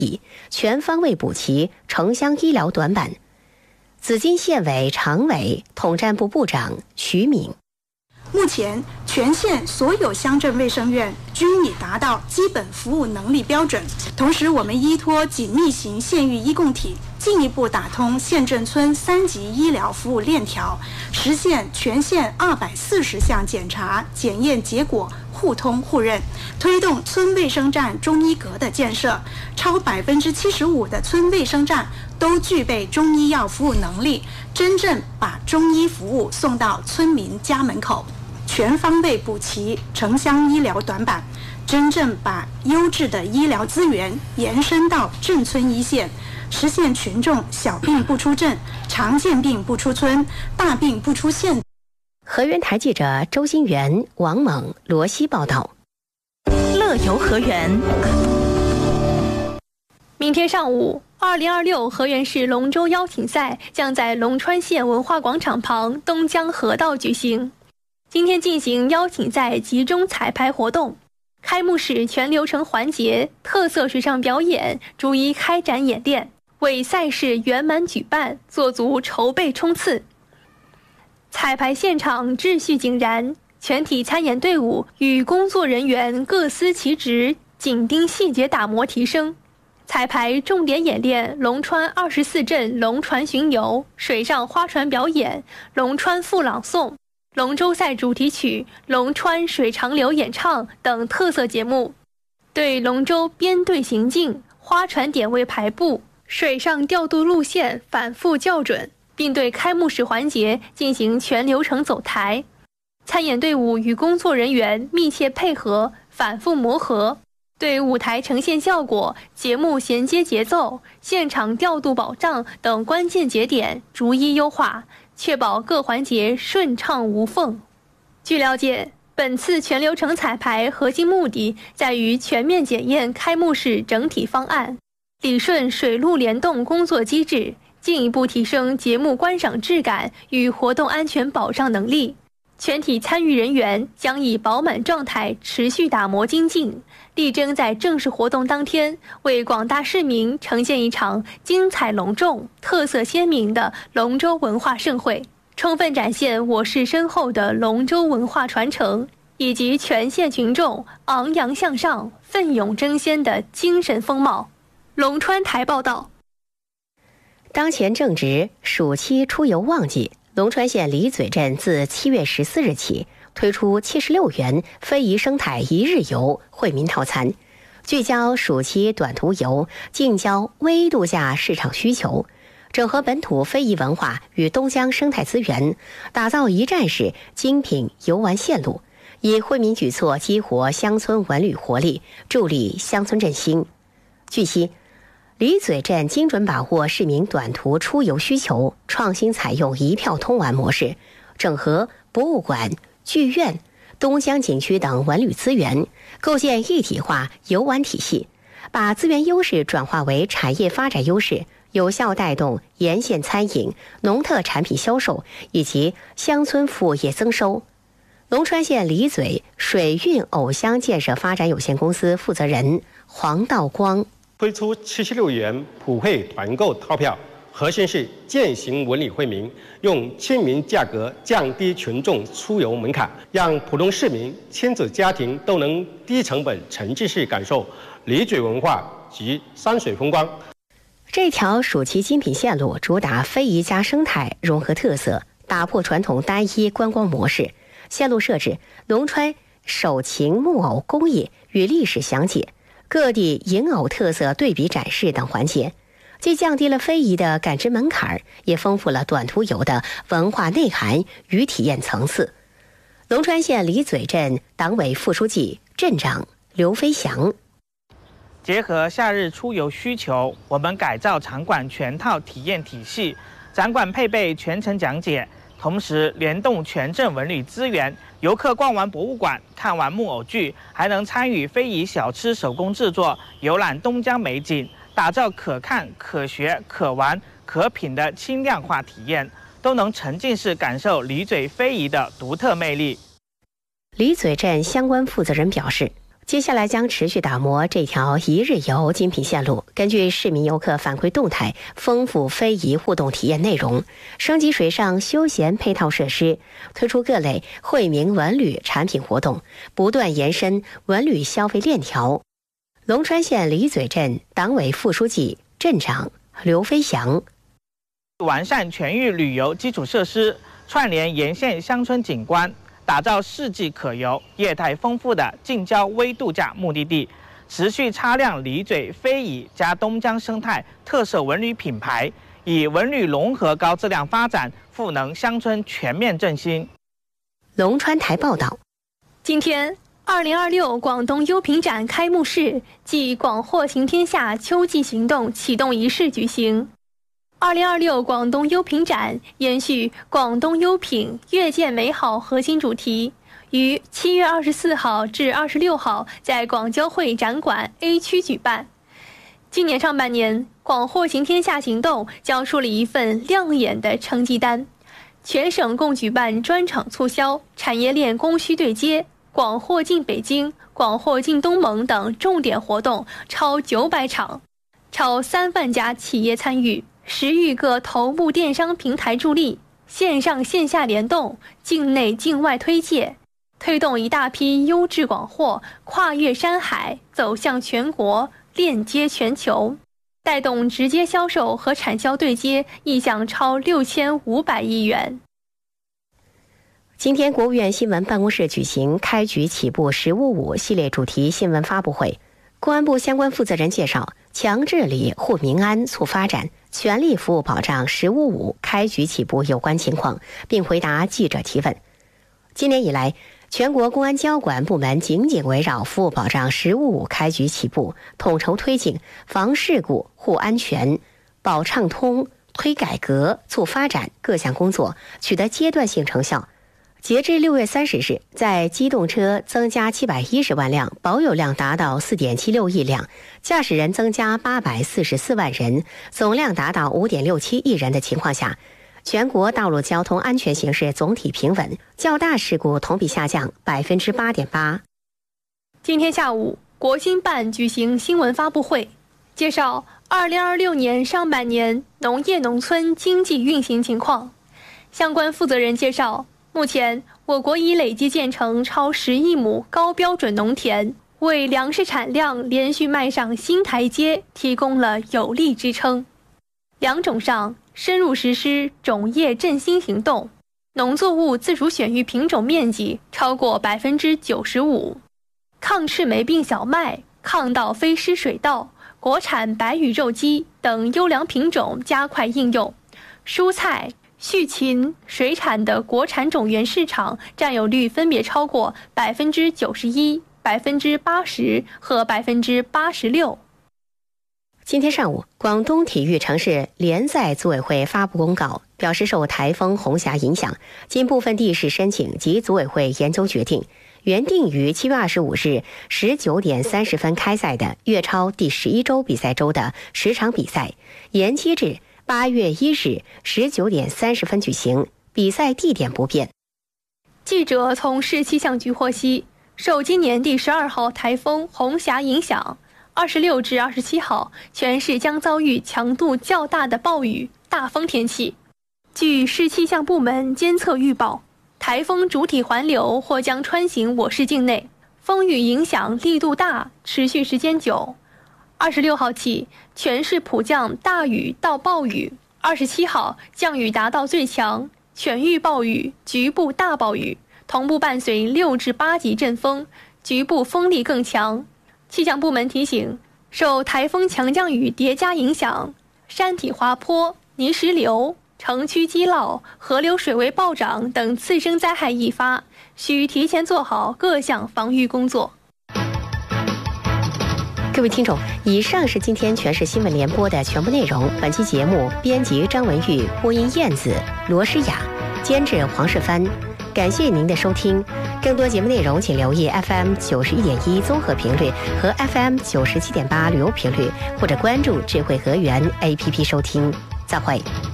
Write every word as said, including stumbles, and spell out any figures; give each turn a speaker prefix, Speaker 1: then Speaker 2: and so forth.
Speaker 1: 全方位补齐城乡医疗短板。紫金县委常委、统战部部长徐敏。
Speaker 2: 目前，全县所有乡镇卫生院均已达到基本服务能力标准。同时，我们依托紧密型县域医共体，进一步打通县镇村三级医疗服务链条，实现全县二百四十项检查检验结果互通互认，推动村卫生站中医阁的建设，超百分之七十五的村卫生站都具备中医药服务能力，真正把中医服务送到村民家门口。全方位补齐城乡医疗短板，真正把优质的医疗资源延伸到镇村一线，实现群众小病不出镇，常见病不出村，大病不出县。
Speaker 1: 河源台记者周新元、王猛、罗西报道。
Speaker 3: 乐游河源。
Speaker 4: 明天上午，二零二六河源市龙舟邀请赛将在龙川县文化广场旁东江河道举行。今天进行邀请赛集中彩排活动，开幕式全流程环节、特色水上表演逐一开展演练，为赛事圆满举办做足筹备冲刺。彩排现场秩序井然，全体参演队伍与工作人员各司其职，紧盯细节打磨提升。彩排重点演练龙川二十四镇龙船巡游、水上花船表演、龙川赋朗诵、龙舟赛主题曲、龙川水长流演唱等特色节目，对龙舟编队行进、花船点位排布、水上调度路线反复校准，并对开幕式环节进行全流程走台。参演队伍与工作人员密切配合，反复磨合，对舞台呈现效果、节目衔接节奏、现场调度保障等关键节点逐一优化，确保各环节顺畅无缝。据了解，本次全流程彩排核心目的在于全面检验开幕式整体方案，理顺水陆联动工作机制，进一步提升节目观赏质感与活动安全保障能力。全体参与人员将以饱满状态持续打磨精进，力争在正式活动当天为广大市民呈现一场精彩隆重、特色鲜明的龙舟文化盛会，充分展现我市深厚的龙舟文化传承以及全县群众昂扬向上、奋勇争先的精神风貌。龙川台报道。
Speaker 1: 当前正值暑期出游旺季，龙川县李嘴镇自七月十四日起推出七十六元非遗生态一日游惠民套餐，聚焦暑期短途游，近郊微度假市场需求，整合本土非遗文化与东江生态资源，打造一站式精品游玩线路，以惠民举措激活乡村文旅活力，助力乡村振兴。据悉，李嘴镇精准把握市民短途出游需求，创新采用一票通玩模式，整合博物馆、剧院、东江景区等文旅资源，构建一体化游玩体系，把资源优势转化为产业发展优势，有效带动沿线餐饮、农特产品销售以及乡村服务业增收。龙川县李嘴水运藕乡建设发展有限公司负责人黄道光
Speaker 5: 推出七十六元普惠团购套票，核心是践行文旅惠民，用亲民价格降低群众出游门槛，让普通市民、亲子家庭都能低成本、沉浸式感受李嘴文化及山水风光。
Speaker 1: 这条暑期精品线路主打非遗加生态，融合特色，打破传统单一观光模式。线路设置龙川手勤木偶工艺与历史详解、各地银偶特色对比展示等环节，既降低了非遗的感知门槛，也丰富了短途游的文化内涵与体验层次。龙川县李嘴镇党委副书记、镇长刘飞祥：
Speaker 6: 结合夏日出游需求，我们改造场馆全套体验体系，场馆配备全程讲解，同时联动全镇文旅资源，游客逛完博物馆、看完木偶剧，还能参与非遗小吃手工制作，游览东江美景，打造可看、可学、可玩、可品的轻量化体验，都能沉浸式感受李嘴非遗的独特魅力。
Speaker 1: 李嘴镇相关负责人表示， 接下来将持续打磨这条一日游精品线路，根据市民游客反馈动态，丰富非遗互动体验内容，升级水上休闲配套设施，推出各类惠民文旅产品活动，不断延伸文旅消费链条。龙川县李嘴镇党委副书记、镇长刘飞翔。
Speaker 6: 完善全域旅游基础设施，串联沿线乡村景观，打造四季可游、业态丰富的近郊微度假目的地，持续擦亮李嘴非遗加东江生态特色文旅品牌，以文旅融合高质量发展，赋能乡村全面振兴。
Speaker 1: 龙川台报道，
Speaker 4: 今天二零二六广东优品展开幕式暨广货行天下秋季行动启动仪式举行。二零二六广东优品展延续广东优品越见美好核心主题，于七月二十四号至二十六号在广交会展馆 A 区举办。今年上半年，广货行天下行动交出了一份亮眼的成绩单，全省共举办专场促销、产业链供需对接、广货进北京、广货进东盟等重点活动超九百场，超三万家企业参与，十余个头部电商平台助力，线上线下联动，境内境外推介，推动一大批优质广货跨越山海，走向全国，链接全球，带动直接销售和产销对接意向超六千五百亿元。
Speaker 1: 今天，国务院新闻办公室举行开局起步“十五五”系列主题新闻发布会。公安部相关负责人介绍，强治理、护民安、促发展，全力服务保障“十五五”开局起步有关情况，并回答记者提问。今年以来，全国公安交管部门紧紧围绕服务保障“十五五”开局起步，统筹推进防事故、护安全、保畅通、推改革、促发展各项工作，取得阶段性成效。截至六月三十日，在机动车增加七百一十万辆，保有量达到四点七六亿辆，驾驶人增加八百四十四万人，总量达到五点六七亿人的情况下，全国道路交通安全形势总体平稳，较大事故同比下降百分之八点八。
Speaker 4: 今天下午，国新办举行新闻发布会，介绍二零二六年上半年农业农村经济运行情况。相关负责人介绍，目前，我国已累计建成超十亿亩高标准农田，为粮食产量连续迈上新台阶提供了有力支撑。粮种上，深入实施种业振兴行动，农作物自主选育品种面积超过百分之九十五，抗赤霉病小麦、抗稻非湿水稻、国产白羽肉鸡等优良品种加快应用，蔬菜、畜禽、水产的国产种源市场占有率分别超过百分之九十一、百分之八十和百分之八十六。
Speaker 1: 今天上午，广东体育城市联赛组委会发布公告，表示受台风红霞影响，经部分地市申请及组委会研究决定，原定于七月二十五日十九点三十分开赛的粤超第十一周比赛周的十场比赛，延期至八月一日十九点三十分举行，比赛地点不变。
Speaker 4: 记者从市气象局获悉，受今年第十二号台风红霞影响，二十六至二十七号全市将遭遇强度较大的暴雨、大风天气。据市气象部门监测预报，台风主体环流或将穿行我市境内，风雨影响力度大，持续时间久。二十六号起，全市普降大雨到暴雨，二十七号降雨达到最强，全域暴雨、局部大暴雨，同步伴随六至八级阵风，局部风力更强。气象部门提醒，受台风强降雨叠加影响，山体滑坡、泥石流、城区积涝、河流水位暴涨等次生灾害易发，需提前做好各项防御工作。
Speaker 1: 各位听众，以上是今天全市新闻联播的全部内容。本期节目编辑张文玉，播音燕子、罗诗雅，监制黄世帆。感谢您的收听，更多节目内容请留意 F M 九十一点一综合频率和 F M 九十七点八旅游频率，或者关注智慧河源 A P P 收听。再会。